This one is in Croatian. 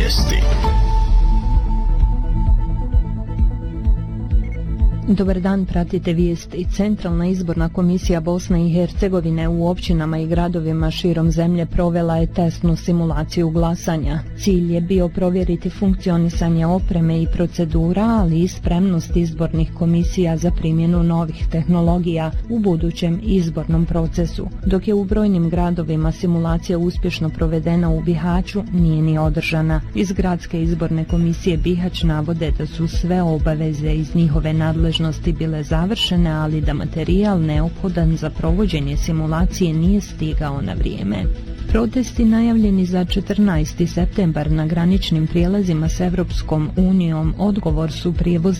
vijesti. Dobar dan, pratite vijesti. Centralna izborna komisija Bosne i Hercegovine u općinama i gradovima širom zemlje provela je testnu simulaciju glasanja. Cilj je bio provjeriti funkcionisanje opreme i procedura, ali i spremnost izbornih komisija za primjenu novih tehnologija u budućem izbornom procesu. Dok je u brojnim gradovima simulacija uspješno provedena, u Bihaću nije ni održana. Iz gradske izborne komisije Bihać navode da su sve obaveze iz njihove nadležnosti bile završene, ali da materijal neophodan za provođenje simulacije nije stigao na vrijeme. Protesti najavljeni za 14. septembar na graničnim prijelazima s Evropskom unijom odgovor su prijevoz